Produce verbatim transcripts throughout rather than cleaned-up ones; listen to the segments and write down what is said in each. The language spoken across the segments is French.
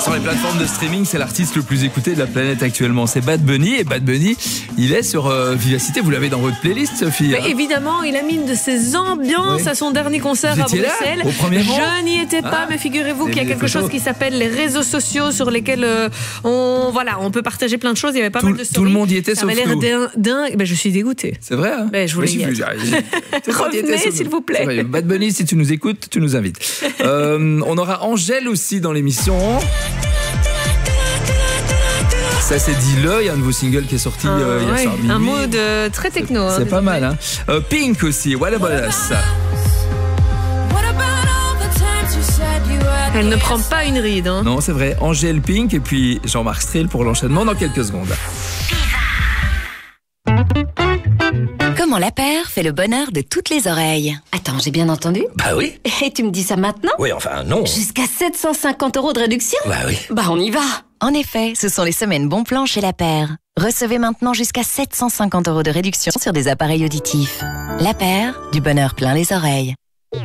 Sur les plateformes de streaming, c'est l'artiste le plus écouté de la planète actuellement. C'est Bad Bunny. Et Bad Bunny, il est sur euh, Vivacité. Vous l'avez dans votre playlist, Sophie? Mais évidemment, il a mis une de ses ambiances oui. à son dernier concert Vous à étiez Bruxelles. Là, au premier rang? Je n'y étais pas, ah, mais figurez-vous qu'il y a quelque chose qui s'appelle les réseaux sociaux sur lesquels euh, on, voilà, on peut partager plein de choses. Il y avait pas tout, mal de stories. Tout le monde y était, ça sauf avait l'air dingue. Ben, je suis dégoûtée. C'est vrai, hein? Ben, je voulais y être. Revenez, s'il vous plaît. Vrai, Bad Bunny, si tu nous écoutes, tu nous invites. euh, on aura Angèle aussi dans l'émission. Ça c'est Dis-le, il y a un nouveau single qui est sorti ah, euh, hier ouais, soir minuit. Un mode euh, très techno. C'est, hein, c'est pas mal, hein. Euh, Pink aussi, What About Us. Elle ne prend pas une ride. Hein. Non, c'est vrai. Angèle, Pink et puis Jean-Marc Strel pour l'enchaînement dans quelques secondes. Comment la paire fait le bonheur de toutes les oreilles. Attends, j'ai bien entendu? Bah oui. Et tu me dis ça maintenant? Oui, enfin non. Jusqu'à sept cent cinquante euros de réduction? Bah oui. Bah on y va. En effet, ce sont les semaines bon plan chez La Paire. Recevez maintenant jusqu'à sept cent cinquante euros de réduction sur des appareils auditifs. La Paire, du bonheur plein les oreilles.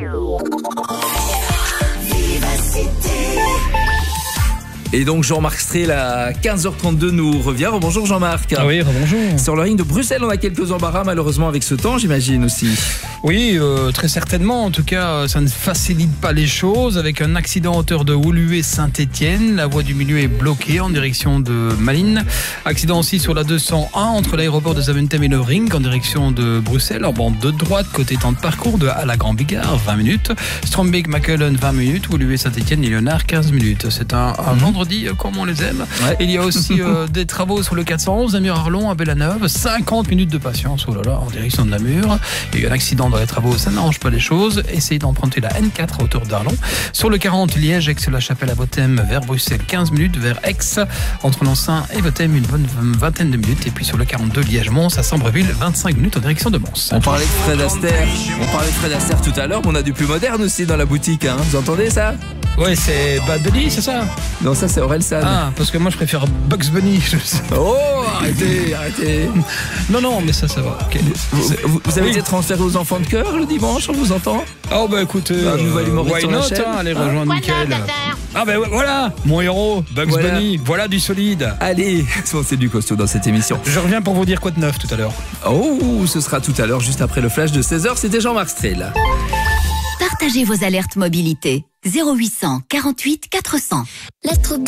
Et donc Jean-Marc Strel à quinze heures trente-deux nous revient. Bonjour Jean-Marc. Ah oui, bonjour. Sur le ring de Bruxelles, on a quelques embarras malheureusement avec ce temps, j'imagine aussi. Oui, euh, très certainement. En tout cas, ça ne facilite pas les choses. Avec un accident à hauteur de Woluwe-Saint-Étienne, la voie du milieu est bloquée en direction de Malines. Accident aussi sur la deux cent un entre l'aéroport de Zaventem et le ring en direction de Bruxelles. En bande de droite, côté temps de parcours de à la Grand Bigard, vingt minutes. Strombeek-Mackelen, vingt minutes. Woluwe-Saint-Étienne et Léonard, quinze minutes. C'est un, un vendredi comme on les aime. Ouais. Il y a aussi euh, des travaux sur le quatre cent onze, Namur-Arlon à Bellaneuve. cinquante minutes de patience, oh là là, en direction de Namur. Il y a eu un accident dans les travaux, ça n'arrange pas les choses. Essayez d'emprunter la N quatre à hauteur d'Arlon. Sur le quarante, Liège, Aix-la-Chapelle à Bothème vers Bruxelles, quinze minutes. Vers Aix, entre Lancin et Bothème, une bonne vingtaine de minutes. Et puis sur le quarante-deux, Liège-Mons à Sambreville, vingt-cinq minutes en direction de Mons. On parlait de Fred Astaire. On parlait de Fred Astaire tout à l'heure, mais on a du plus moderne aussi dans la boutique. Hein. Vous entendez ça? Ouais, c'est Bad Bunny, c'est ça? Non, ça c'est Orelsan. Ah, parce que moi je préfère Bugs Bunny. Oh, arrêtez, arrêtez. Non, non, mais ça, ça va. Okay. Vous, vous, vous avez oui. été transféré aux enfants de cœur le dimanche, on vous entend? Oh, bah écoutez, bah, euh, why not, hein, allez rejoindre Mickaël. Ah, bah voilà, mon héros, Bugs voilà. Bunny, voilà du solide. Allez, c'est du costaud dans cette émission. Je reviens pour vous dire quoi de neuf tout à l'heure. Oh, ce sera tout à l'heure, juste après le flash de seize heures. C'était Jean-Marc Strel. Partagez vos alertes mobilité. zéro huit cents quarante-huit quatre cents. L'astro